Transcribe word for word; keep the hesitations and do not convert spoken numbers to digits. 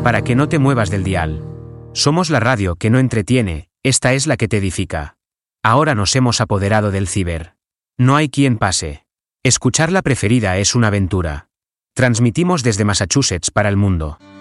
para que no te muevas del dial. Somos la radio que no entretiene, esta es la que te edifica. Ahora nos hemos apoderado del ciber. No hay quien pase. Escuchar la preferida es una aventura. Transmitimos desde Massachusetts para el mundo.